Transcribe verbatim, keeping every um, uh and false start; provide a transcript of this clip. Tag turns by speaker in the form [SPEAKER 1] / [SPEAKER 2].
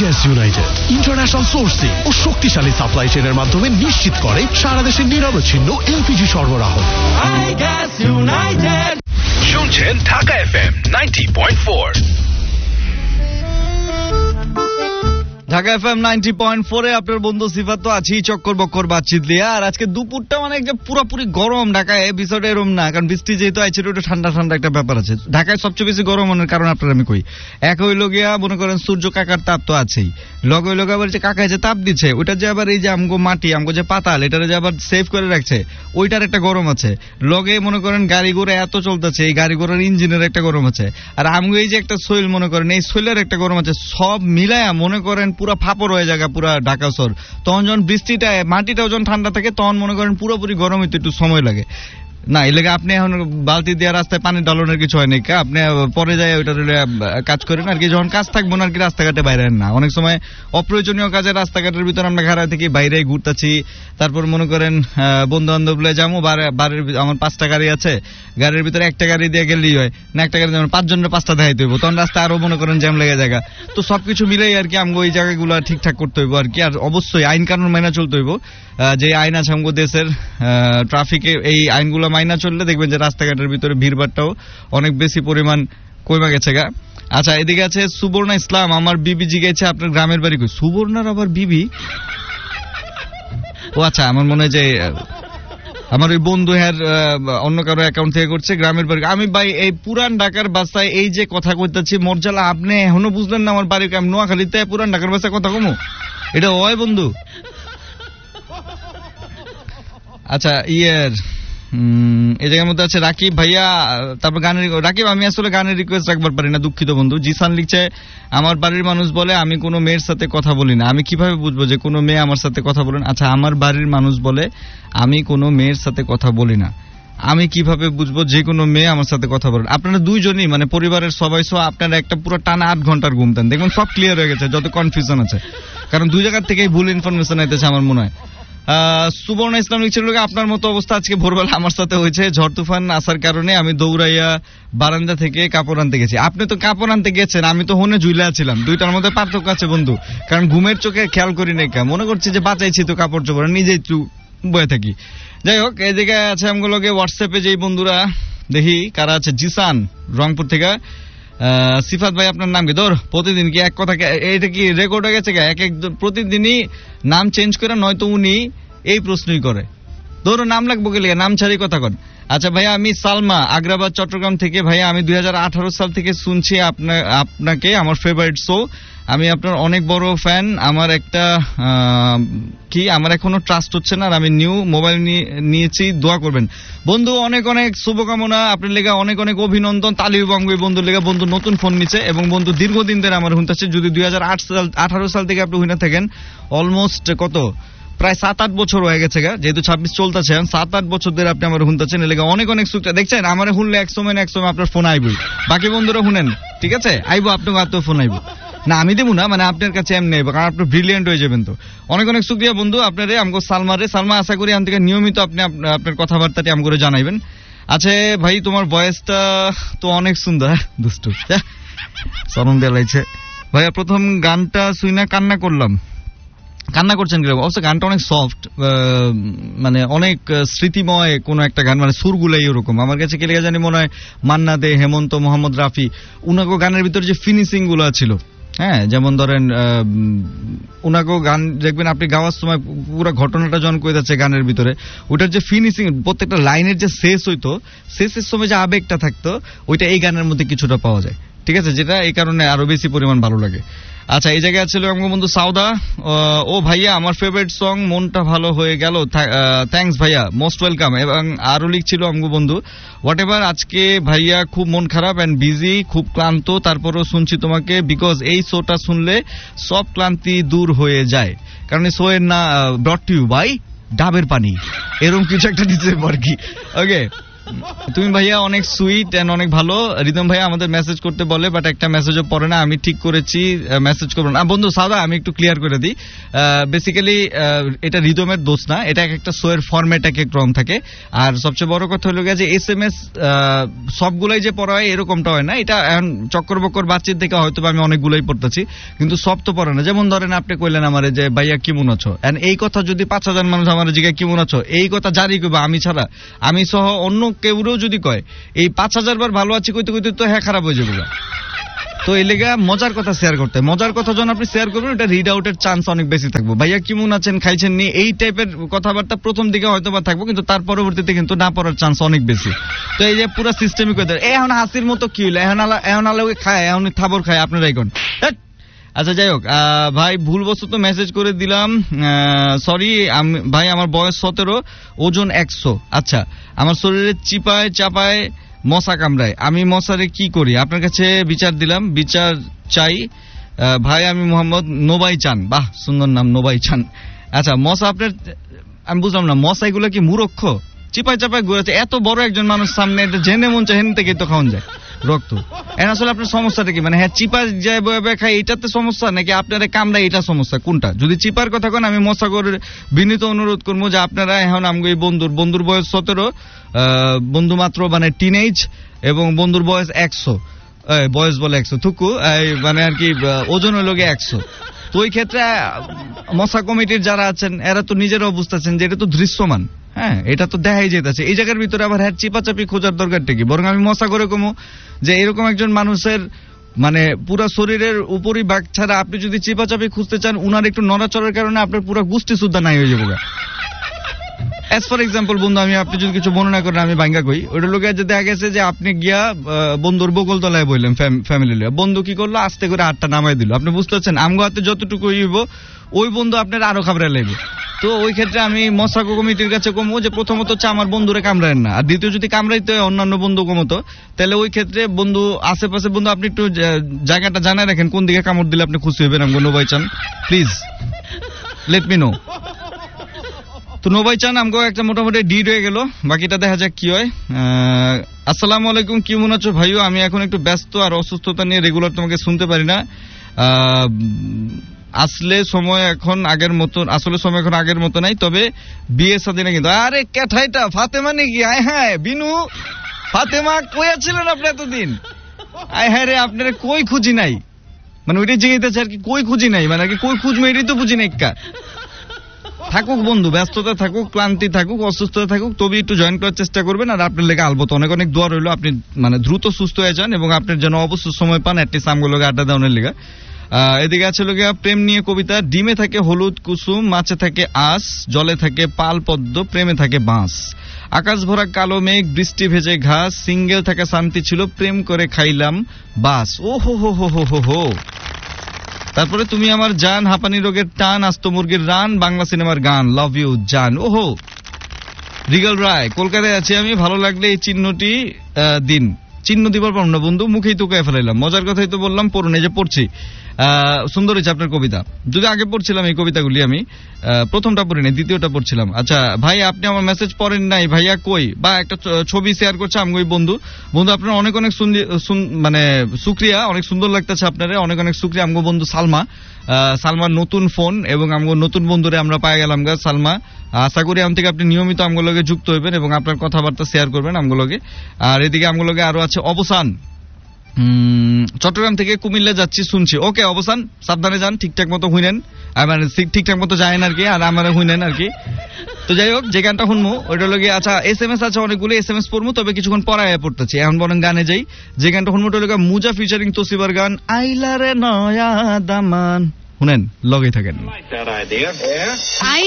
[SPEAKER 1] Gas United international sourcing ও শক্তিশালী supply চেইনের মাধ্যমে নিশ্চিত করে সারা দেশের নিরবচ্ছিন্ন এলপিজি সরবরাহ।
[SPEAKER 2] I gas United.
[SPEAKER 3] শুনছেন Dhaka FM ninety point four.
[SPEAKER 4] Dhaka FM ninety point four এ আপনার বন্ধু সিফাত তো আছি চক্কর বক্কর বাতচিত দিয়ে। আর আজকে দুপুরটা মানে একদম পুরোপুরি গরম। ঢাকায় বিষয়টা এরম না, কারণ বৃষ্টি যেহেতু আছে একটু ঠান্ডা ঠান্ডা একটা ব্যাপার আছে। ঢাকায় সবচেয়ে বেশি গরম মনের কারণ আপনার আমি কই, এক হইল গিয়া মনে করেন সূর্য কাকার তাপ তো আছেই, লগ হইল আবার যে কাকায় যে তাপ দিচ্ছে ওইটা যে আবার এই যে আমগো মাটি আমগো যে পাতাল এটারে যে আবার সেভ করে রাখছে ওইটার একটা গরম আছে। লগে মনে করেন গাড়ি ঘোড়া এত চলতেছে, এই গাড়ি ঘোড়ার ইঞ্জিনের একটা গরম আছে। আর আমগো এই যে একটা সোয়েল মনে করেন এই সোয়েলের একটা গরম আছে। সব মিলায়া মনে করেন পুরা ফাপড় হয়ে যায় পুরা ঢাকা শহর। তখন যখন বৃষ্টিটা মাটিটাও যখন ঠান্ডা থাকে তখন মনে করেন পুরোপুরি গরম হইতে একটু সময় লাগে না। এই লেগে আপনি এখন বালতি দিয়ে রাস্তায় পানি ডালানোর কিছু হয় নাই, আপনি পরে যায় ওইটা কাজ করেন আর কি। যখন কাজ থাকবো না আর কি রাস্তাঘাটে বাইরে না, অনেক সময় অপ্রয়োজনীয় কাজে রাস্তাঘাটের ভিতরে আমরা ঘাড়া থেকে বাইরে ঘুরতেছি। তারপর মনে করেন বন্ধু বান্ধব যাবো, বাড়ির আমার পাঁচটা গাড়ি আছে, গাড়ির ভিতরে একটা গাড়ি দিয়ে গেলেই হয় না, একটা গাড়ি যেমন পাঁচজনের পাঁচটা দেখাইতে হইব, তখন রাস্তায় আরো মনে করেন জ্যাম লেগে জায়গা। তো সবকিছু মিলেই আর কি আমগো এই জায়গাগুলো ঠিকঠাক করতে হইব আর কি। আর অবশ্যই আইন কানুন মাইনা চলতে হইব, যে আইন আছে আমগো দেশের ট্রাফিকে এই আইনগুলো মাইনা চললে দেখবেন যে রাস্তাঘাটের ভিতরে ভিড়ভাড়টাও অনেক বেশি পরিমাণ কমে গেছে গা। আচ্ছা, এদিকে আছে সুবর্ণা ইসলাম, আমার বিবি জিগেছে আপনার গ্রামের বাড়ি কই? সুবর্ণার আবার বিবি? ও আচ্ছা, আমার মনে হয় যে আমার ওই বন্ধু হ্যাঁ অন্য কারো অ্যাকাউন্ট থেকে করছে গ্রামের বাড়ি। আমি ভাই এই পুরান ঢাকার বাসায় এই যে কথা কইতাছি মর্যালা আপনি এখনো বুঝলেন না আমার বাড়ি কেমন? নোয়াখালীতে পুরান ঢাকার বাসায় কথা কমু এটা হয় বন্ধু? আচ্ছা, ইয়ের এই জায়গার মধ্যে আছে রাকিব ভাইয়া, তারপর গানের রাকিব আমি আসলে গানের রিকোয়েস্ট রাখবার পারি না, দুঃখিত বন্ধু। জিসান লিখছে আমার বাড়ির মানুষ বলে আমি কোনো মেয়ের সাথে কথা বলি না। আমি কিভাবে বুঝবো যে কোনো মেয়ে আমার সাথে কথা বলেন? আচ্ছা, আমার বাড়ির মানুষ বলে আমি কোনো মেয়ের সাথে কথা বলি না, আমি কিভাবে বুঝবো যে কোনো মেয়ে আমার সাথে কথা বলেন? আপনারা দুইজনই মানে পরিবারের সবাই সহ আপনারা একটা পুরো টানা আট ঘন্টার ঘুমতেন, দেখুন সব ক্লিয়ার হয়ে গেছে, যত কনফিউশন আছে, কারণ দুই জায়গার থেকেই ভুল ইনফরমেশন আইতেছে আমার মনে হয়। সুবর্ণ ইসলাম লিখছিল আপনার মতো অবস্থা আজকে ভোরবেলা আমার সাথে হয়েছে, ঝড় তুফান আসার কারণে আমি দৌড়াইয়া বারান্দা থেকে কাপড় আনতে গেছি। আপনি তো কাপড় আনতে গেছেন, আমি তো হনে ঝুলে ছিলাম, দুইটার মধ্যে পার্থক্য আছে বন্ধু, কারণ ঘুমের চোখে খেয়াল করি নাই, মনে করছি যে বাঁচাইছি তো কাপড় চোপড়, নিজেই একটু বয়ে থাকি। যাই হোক, এই জায়গায় আছে আমগুলোকে হোয়াটসঅ্যাপে যেই বন্ধুরা দেখি কারা আছে। জিসান রংপুর থেকে, সিফাত ভাই আপনার নাম কি? ধর প্রতিদিন কি এক কথা, এটা কি রেকর্ড হয়ে গেছে? এক এক প্রতিদিনই নাম চেঞ্জ করে, নয়তো উনি এই প্রশ্নই করে, ধরো নাম লাগবো গেলে নাম ছাড়ি কথা কন। আচ্ছা ভাইয়া, আমি সালমা আগ্রাবাদ চট্টগ্রাম থেকে। ভাইয়া আমি দুই হাজার আঠারো সাল থেকে শুনছি আপনাকে, আমার ফেভারিট শো, আমি আপনার অনেক বড় ফ্যান। আমার একটা কি আমার এখনো ট্রাস্ট হচ্ছে না, আর আমি নিউ মোবাইল নিয়েছি, দোয়া করবেন বন্ধু। অনেক অনেক শুভকামনা আপনার লেগে, অনেক অনেক অভিনন্দন, তালিউ বঙ্গ বন্ধুর লেগে। বন্ধু নতুন ফোন নিচ্ছে এবং বন্ধু দীর্ঘদিন ধরে আমার হুনতেছে, যদি দুই হাজার আট সাল আঠারো সাল থেকে আপনি হুইনা থাকেন, অলমোস্ট কত প্রায় সাত আট বছর হয়ে গেছে গা, যেহেতু ছাব্বিশ চলতেছে, সাত আট বছর ধরে আপনি আমার হুনতেছেন, এলাকা অনেক অনেক সুখ দেখছেন। আমার হুনলে এক সময় না এক সময় আপনার ফোন আইবই, বাকি বন্ধুরা হুনেন, ঠিক আছে? আইবো আপনার হাতেও ফোন আইবো না, আমি দেবো না, মানে আপনার কাছে এমনি আইবো, কারণ আপনি ব্রিলিয়েন্ট হয়ে যাবেন। তো অনেক অনেক সুখ দিয়া বন্ধু আপনারে, আমগো সালমারে। সালমা, আশা করি আম থেকে নিয়মিত আপনি আপনার কথাবার্তাটি আম করে জানাইবেন। আচ্ছা ভাই, তোমার ভয়েসটা তো অনেক সুন্দর, দুষ্টু সরম দেয়া লাগছে ভাইয়া। প্রথম গানটা শুইনা কান্না করলাম। কান্না করছেন কিরকম? অবশ্য গানটা অনেক সফট, মানে অনেক স্মৃতিময় কোন একটা গান, মানে সুরগুলাই ওরকম। আমার কাছে কে লেগে জানি মনে হয় মান্না দে, হেমন্ত, মোহাম্মদ রাফি, উনাকে গানের ভিতরে যে ফিনিশিং গুলো ছিল, হ্যাঁ, যেমন ধরেন উনাকেও গান দেখবেন আপনি গাওয়ার সময় পুরো ঘটনাটা যখন কয়ে যাচ্ছে গানের ভিতরে, ওটার যে ফিনিশিং, প্রত্যেকটা লাইনের যে শেষ হইতো, শেষের সময় যে আবেগটা থাকতো, ওইটা এই গানের মধ্যে কিছুটা পাওয়া যায়, ঠিক আছে, যেটা এই কারণে আরো বেশি পরিমাণ ভালো লাগে। আচ্ছা, এই জায়গায় ছিল আমার বন্ধু সাউদা, ও ভাইয়া আমার ফেভারিট সং মনটা ভালো হয়ে গেল, থ্যাঙ্কস ভাইয়া, মোস্ট ওয়েলকাম। এবং আরো লিখছিল আমগো বন্ধু, হোয়াট এভার, আজকে ভাইয়া খুব মন খারাপ অ্যান্ড বিজি, খুব ক্লান্ত, তারপরও শুনছি তোমাকে, বিকজ এই শোটা শুনলে সব ক্লান্তি দূর হয়ে যায়, কারণ এই শো এর না ব্রট টু ইউ বাই ডাবের পানি, এরকম কিছু একটা দিতে আর কি। ওকে, তুমি ভাইয়া অনেক সুইট এন্ড অনেক ভালো। রিদম ভাইয়া আমাদের মেসেজ করতে বলে, বাট একটা মেসেজও পড়ে না। আমি ঠিক করেছি মেসেজ করবো না। বন্ধু সাদা, আমি একটু ক্লিয়ার করে দিই, বেসিক্যালি এটা রিদমের দোষ না, এটা একটা শো এর ফরম্যাট এক এক রকম থাকে। আর সবচেয়ে বড় কথা হলো যে এস এম এস সবগুলাই যে পড়া হয় এরকমটা হয় না। এটা এখন চক্কর বক্কর বাচ্চির থেকে হয়তো আমি অনেকগুলোই পড়তেছি, কিন্তু সব তো পড়ে না। যেমন ধরেন আপনি কইলেন আমারে যে ভাইয়া কেমন আছো, এন্ড এই কথা যদি পাঁচ হাজার মানুষ আমার জিজ্ঞাসা কেমন আছো, এই কথা জারি করবো আমি ছাড়া, আমি সহ অন্য কেউরেও যদি কয়, এই পাঁচ হাজার বার ভালো আছি কইতে কইতে তো হ্যাঁ খারাপ হয়ে যাবে। তো এই লেগা মজার কথা শেয়ার করতে, মজার কথা যখন আপনি শেয়ার করবেন এটা রিড আউটের চান্স অনেক বেশি থাকবে। ভাইয়া কেমন আছেন, খাইছেন নি, এই টাইপের কথাবার্তা প্রথম দিকে হয়তো বা থাকবো, কিন্তু তার পরবর্তীতে কিন্তু না পড়ার চান্স অনেক বেশি। তো এই যে পুরো সিস্টেমিক হয়ে এখন হাসির মতো কি হইলো, এখন এখন আলোকে খায়, এখন থাবর খায় আপনারা এখন। আচ্ছা যাই হোক, ভাই ভুলবশত মেসেজ করে দিলাম, সরি ভাই। আমার বয়স সতেরো, ওজন একশো। আচ্ছা, আমার শরীরে চিপায় চাপায় মশা কামড়ায়, আমি মশারে কি করি? আপনার কাছে বিচার দিলাম, বিচার চাই ভাই। আমি মোহাম্মদ নোবাই চান। বাহ, সুন্দর নাম, নোবাই চান। আচ্ছা, মশা আপনার, আমি বুঝলাম না, মশা এগুলো কি মূর্খ? চিপায় চাপায় ঘুরেছে, এত বড় একজন মানুষ সামনে, এটা জেনে মন চায় হেন থেকে তো খাওয়ান যায় রক্ত। এখন আসলে আপনার সমস্যাটা কি? মানে হ্যাঁ চিপা যায় বয়ে বয়ে খায়, এটাতে সমস্যা, নাকি আপনারা কামড়ায় এটা সমস্যা, কোনটা? যদি চিপার কথা কেন, আমি মশা করে বিনীত অনুরোধ করবো যে আপনারা এখন আমাকে এই বন্ধুর বন্ধুর বয়স সতেরো, বন্ধু মাত্র মানে টিনেজ, এবং বন্ধুর বয়স একশো, বয়স বলে একশো থুকু, মানে আর কি ওজন হলো গিয়ে একশো। তো ওই ক্ষেত্রে মশা কমিটির যারা আছেন এরা তো নিজেরাও বুঝতেছেন যে এটা তো দৃশ্যমান, হ্যাঁ এটা তো দেখাই যেতেছে। এই জায়গার ভিতরে আবার হ্যাঁ চিপাচাপি খোঁজার দরকারটা কি? বরং আমি মশা করে কমু যে এরকম একজন মানুষের মানে পুরা শরীরের উপরই বাঘ ছাড়া আপনি যদি চিপাচাপি খুঁজতে চান, উনার একটু নড়াচড়ার কারণে আপনার পুরো গোষ্ঠী সুদ্ধা নাই হয়ে যাবো। অ্যাজ ফর এক্সাম্পল বন্ধু, আমি আপনি যদি কিছু মনে না করেন আমি ভাঙ্গা কই, ওইটা লোকে যে দেখা গেছে যে আপনি গিয়া বন্ধুর বগল তলায় বললেন ফ্যামিলি লিয়া, বন্ধু কি করলো, আস্তে করে হাতটা নামাই দিল। আপনি বুঝতে পারছেন আমগো হাতে যতটুকু হইব ওই বন্ধু আপনার আরো খাবরা লাগবে। তো ওই ক্ষেত্রে আমি মশাকো কমিটির কাছে কমবো যে প্রথমত হচ্ছে আমার বন্ধুরে কামড়ায় না, আর দ্বিতীয় যদি কামড়াইতে হয় অন্যান্য বন্ধু কমতো, তাহলে ওই ক্ষেত্রে বন্ধু আশেপাশে বন্ধু আপনি একটু জায়গাটা জানায় রাখেন কোন দিকে কামড় দিলে আপনি খুশি হবেন। আমি নোবাই চান, প্লিজ লেট মি নো। তো নোবাই চান আমগো একটা মোটামুটি ডিড হয়ে গেল, বাকিটা দেখা যাক কি হয়। আসসালামু আলাইকুম, কি মনে হচ্ছে ভাইও? আমি এখন একটু ব্যস্ত আর অসুস্থতা নিয়ে রেগুলার তোমাকে শুনতে পারি না। আসলে সময় এখন আগের মতো, আসলে সময় এখন আগের মতো নাই, তবে বিয়ে সাথে না কিন্তু। আরে ক্যাঠাইটা ফাতেমা নাকি? আয় হ্যাঁ বিনু, ফাতেমা কই আছিলেন আপনি এতদিন? আয় হ্যাঁ রে, আপনারা কই খুঁজি নাই, মানে ওইটাই জিজ্ঞাসা আর কি, কই খুঁজি নাই মানে আর কি, কই খুঁজবো এটাই তো বুঝি নাই। থাকুক বন্ধু, ব্যস্ততা থাকুক, ক্লান্তি থাকুক, অসুস্থতা থাকুক, তবে একটু জয়েন করার চেষ্টা করবেন। আর আপনার লেগে আলবত অনেক অনেক দোয়া রইল, আপনি মানে দ্রুত সুস্থ হয়ে যান এবং আপনার যেন অবশ্যই সময় পান অ্যাটলিস্ট আমগুলোকে আড্ডা দেওয়ার লেগে। এদিকে আছে লোকে প্রেম নিয়ে কবিতা। ডিমে থাকে হলুদ কুসুম, মাছে থাকে আঁশ, জলে থাকে পাল পদ্ম, প্রেমে থাকে বাঁশ। আকাশ ভরা কালো মেঘ, বৃষ্টি ভেজে ঘাস, সিঙ্গেল থাকা শান্তি ছিল, প্রেম করে খাইলাম বাস। ও হো হো হো হো হো হো। তারপরে তুমি আমার জান, হাঁপানি রোগের টান, আস্ত মুরগির রান, বাংলা সিনেমার গান, লাভ ইউ জান। ওহো, রিগাল রায়, কলকাতায় আছি আমি, ভালো লাগলে এই চিহ্নটি দিন। চিহ্ন দিবার পারব না বন্ধু, মুখেই তো কয়ে ফেলাইলাম। মজার কথাই তো বললাম, পড়ুন, এই যে পড়ছি। সুন্দর হয়েছে আপনার কবিতা। যদি আগে পড়ছিলাম এই কবিতাগুলি, আমি প্রথমটা পড়ি নাই, দ্বিতীয়টা পড়ছিলাম। আচ্ছা ভাই, আপনি আমার মেসেজ পড়েন নাই, ভাইয়া কই? বা একটা ছবি শেয়ার করছে আমি ওই বন্ধু। বন্ধু আপনার অনেক অনেক মানে সুক্রিয়া, অনেক সুন্দর লাগতেছে আপনারা, অনেক অনেক সুক্রিয়া। আমগো বন্ধু সালমা, সালমার নতুন ফোন এবং আমগো নতুন বন্ধুরে আমরা পাই গেলাম গা। সালমা, আশা করি আম থেকে আপনি নিয়মিত আমগুলোকে যুক্ত হইবেন এবং আপনার কথাবার্তা শেয়ার করবেন আমগুলোকে। আর এদিকে আমগুলোকে আরো আছে অবসান, চট্টগ্রাম থেকে কুমিল্লা যাচ্ছি শুনছি। ওকে অবসান, সাবধানে যান, ঠিকঠাক মতো হুইনেন, মানে ঠিকঠাক মতো যায় আর কি, আর আমার হুইনেন আর কি। তো যাই হোক, যে গানটা শুনবো ওইটা লোকে, আচ্ছা এস এম এস আছে অনেকগুলো, এস এম এস পড়বো, তবে কিছুক্ষণ পড়ায় পড়তেছি। এখন বরং গানে যাই। যে গানটা শুনবো ওটা লোকে মুজা ফিচারিং তোসিবার গান, আইলারে নয়া দামান। শুনেন, লগেই থাকেন।